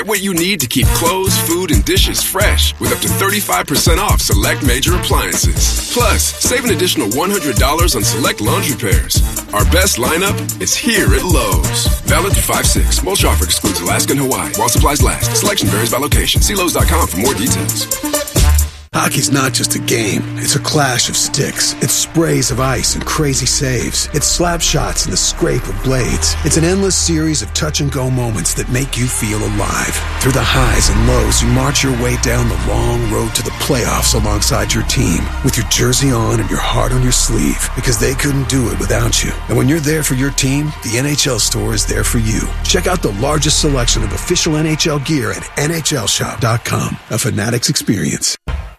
What you need to keep clothes, food, and dishes fresh with up to 35% off select major appliances. Plus, save an additional $100 on select laundry pairs. Our best lineup is here at Lowe's. Valid through 5/6. Most offer excludes Alaska and Hawaii while supplies last. Selection varies by location. See Lowe's.com for more details. Hockey's not just a game. It's a clash of sticks. It's sprays of ice and crazy saves. It's slap shots and the scrape of blades. It's an endless series of touch-and-go moments that make you feel alive. Through the highs and lows, you march your way down the long road to the playoffs alongside your team, with your jersey on and your heart on your sleeve, because they couldn't do it without you. And when you're there for your team, the NHL store is there for you. Check out the largest selection of official NHL gear at NHLShop.com. A Fanatics experience.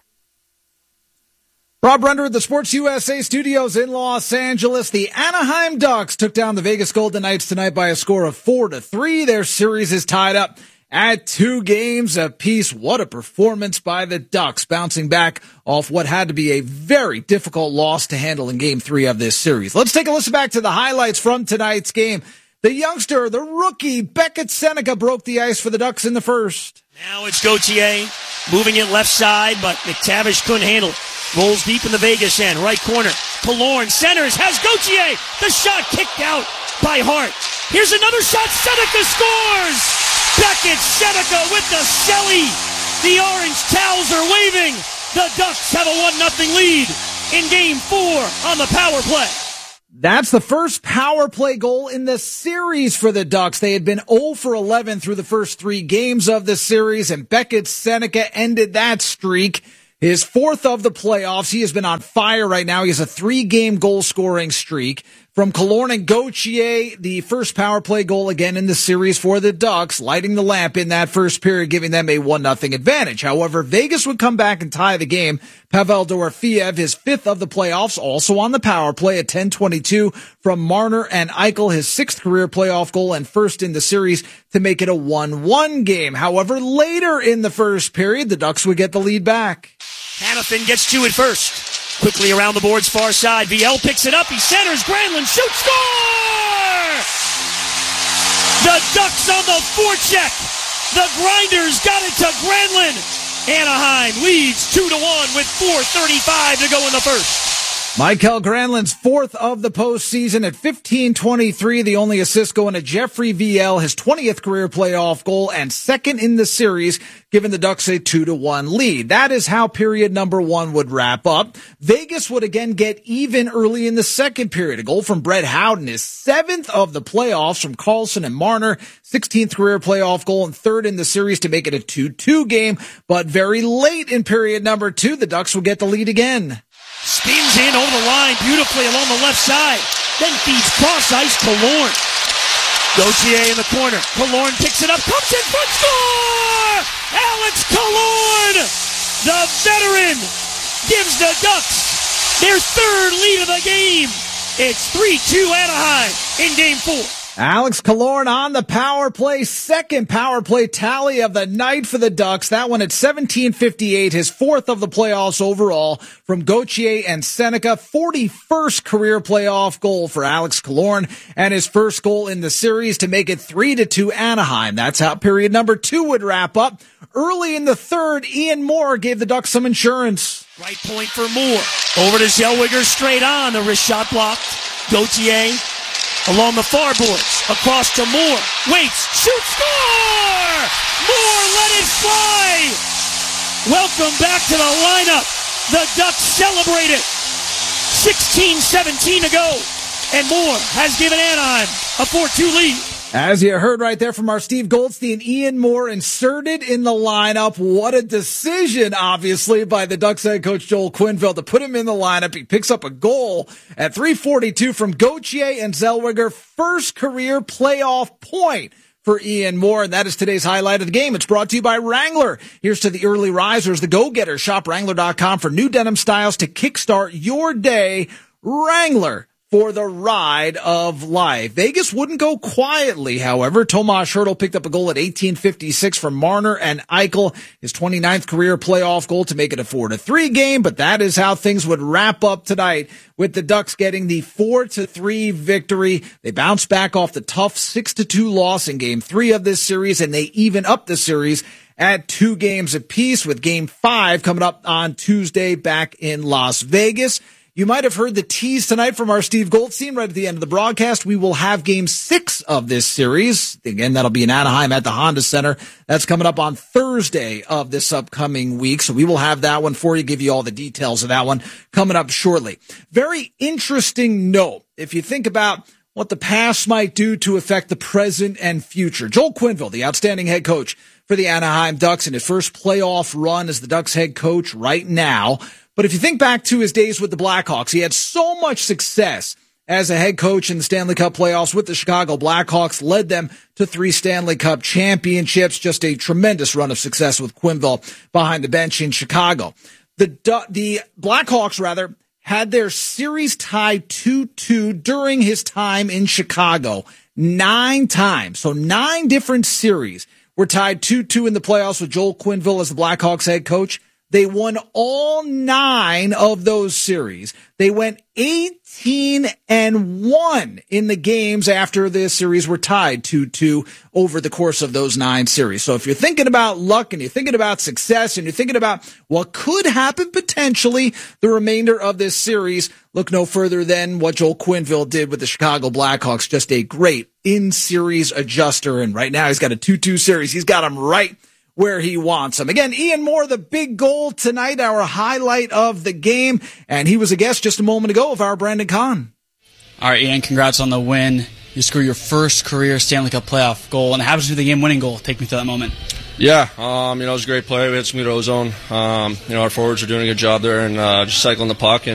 Rob Render at the Sports USA studios in Los Angeles. The Anaheim Ducks took down the Vegas Golden Knights tonight by a score of 4-3. Their series is tied up at 2 games apiece. What a performance by the Ducks, bouncing back off what had to be a very difficult loss to handle in Game 3 of this series. Let's take a listen back to the highlights from tonight's game. The youngster, the rookie, Beckett Seneca broke the ice for the Ducks in the first. Now it's Gauthier moving it left side, but McTavish couldn't handle it. Rolls deep in the Vegas end, right corner. Killorn centers, has Gauthier. The shot kicked out by Hart. Here's another shot. Seneca scores! Beckett Seneca with the celly. The orange towels are waving. The Ducks have a 1-0 lead in Game 4 on the power play. That's the first power play goal in the series for the Ducks. They had been 0 for 11 through the first 3 games of the series, and Beckett Seneca ended that streak. His 4th of the playoffs. He has been on fire right now. He has a 3-game goal-scoring streak. From Killorn and Gauthier, the first power play goal again in the series for the Ducks, lighting the lamp in that first period, giving them a 1-0 advantage. However, Vegas would come back and tie the game. Pavel Dorofeev, his 5th of the playoffs, also on the power play at 10:22 from Marner and Eichel, his 6th career playoff goal and first in the series to make it a 1-1 game. However, later in the first period, the Ducks would get the lead back. Hanifin gets to it first. Quickly around the board's far side. VL picks it up. He centers. Granlund shoots. Score! The Ducks on the forecheck. The Grinders got it to Granlund. Anaheim leads 2-1 with 4:35 to go in the first. Mikael Granlund's 4th of the postseason at 15:23. The only assist going to Jeffrey VL, his 20th career playoff goal and 2nd in the series, giving the Ducks a 2-1 lead. That is how period number 1 would wrap up. Vegas would again get even early in the second period. A goal from Brett Howden, his 7th of the playoffs from Karlsson and Marner, 16th career playoff goal and 3rd in the series to make it a 2-2 game. But very late in period number 2, the Ducks will get the lead again. Spins in over the line beautifully along the left side. Then feeds cross ice Killorn. Gauthier in the corner. Killorn picks it up. Comes in front. Score! Alex Killorn! The veteran gives the Ducks their 3rd lead of the game. It's 3-2 Anaheim in Game 4. Alex Killorn on the power play, 2nd power play tally of the night for the Ducks. That one at 17:58, his 4th of the playoffs overall from Gauthier and Seneca. 41st career playoff goal for Alex Killorn and his first goal in the series to make it 3-2 Anaheim. That's how period number 2 would wrap up. Early in the third, Ian Moore gave the Ducks some insurance. Right point for Moore. Over to Zellweger, straight on. The wrist shot blocked. Gauthier along the far boards, across to Moore, waits, shoots, score! Moore let it fly! Welcome back to the lineup. The Ducks celebrate it. 16-17 to go, and Moore has given Anaheim a 4-2 lead. As you heard right there from our Steve Goldstein, Ian Moore inserted in the lineup. What a decision, obviously, by the Ducks head coach Joel Quenneville to put him in the lineup. He picks up a goal at 3:42 from Gauthier and Zellweger. First career playoff point for Ian Moore, and that is today's highlight of the game. It's brought to you by Wrangler. Here's to the early risers, the go-getters. Shop Wrangler.com for new denim styles to kickstart your day. Wrangler. for the ride of life. Vegas wouldn't go quietly, however. Tomas Hertl picked up a goal at 18:56 from Marner and Eichel, his 29th career playoff goal to make it a 4-3 game, but that is how things would wrap up tonight with the Ducks getting the 4-3 victory. They bounced back off the tough 6-2 loss in Game 3 of this series, and they even up the series at 2 games apiece, with Game 5 coming up on Tuesday back in Las Vegas. You might have heard the tease tonight from our Steve Goldstein right at the end of the broadcast. We will have Game 6 of this series. Again, that'll be in Anaheim at the Honda Center. That's coming up on Thursday of this upcoming week. So we will have that one for you, give you all the details of that one coming up shortly. Very interesting note. If you think about what the past might do to affect the present and future. Joel Quenneville, the outstanding head coach for the Anaheim Ducks in his first playoff run as the Ducks head coach right now. But if you think back to his days with the Blackhawks, he had so much success as a head coach in the Stanley Cup playoffs with the Chicago Blackhawks, led them to 3 Stanley Cup championships. Just a tremendous run of success with Quenneville behind the bench in Chicago. The Blackhawks, had their series tied 2-2 during his time in Chicago 9 times. So 9 different series were tied 2-2 in the playoffs with Joel Quenneville as the Blackhawks head coach. They won all 9 of those series. They went 18-1 in the games after the series were tied 2-2 over the course of those 9 series. So if you're thinking about luck and you're thinking about success and you're thinking about what could happen potentially the remainder of this series, look no further than what Joel Quenneville did with the Chicago Blackhawks. Just a great in-series adjuster. And right now he's got a 2-2 series. He's got them right where he wants him. Again, Ian Moore, the big goal tonight, our highlight of the game, and he was a guest just a moment ago of our Brandon Kahn. All right, Ian, congrats on the win. You scored your first career Stanley Cup playoff goal, and it happens to be the game-winning goal. Take me through that moment. Yeah, it was a great play. We had some good ozone. Our forwards are doing a good job there and just cycling the puck. And